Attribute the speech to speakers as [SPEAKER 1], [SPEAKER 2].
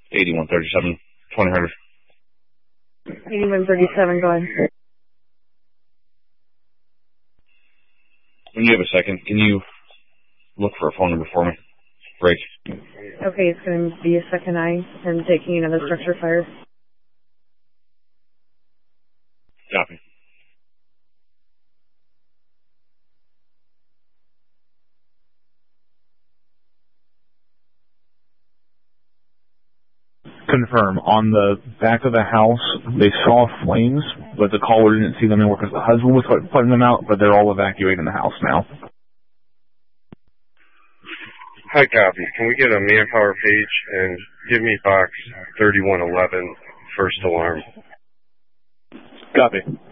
[SPEAKER 1] 8137, 2000.
[SPEAKER 2] 8137, go ahead.
[SPEAKER 1] When you have a second, can you look for a phone number for me? Break.
[SPEAKER 2] Okay, it's going to be a second. I am taking another structure fire.
[SPEAKER 1] Copy.
[SPEAKER 3] Confirm. On the back of the house, they saw flames, but the caller didn't see them anywhere because the husband was putting them out, but they're all evacuating the house now.
[SPEAKER 4] Hi, copy. Can we get a manpower page and give me box 3111, first alarm?
[SPEAKER 3] Copy.